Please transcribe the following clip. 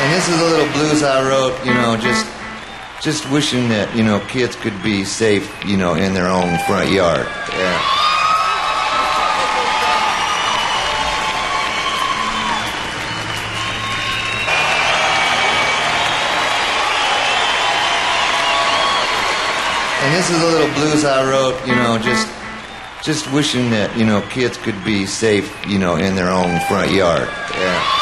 And this is a little blues I wrote, just wishing that, kids could be safe, in their own front yard. Yeah. And this is a little blues I wrote, just wishing that, kids could be safe, in their own front yard. Yeah.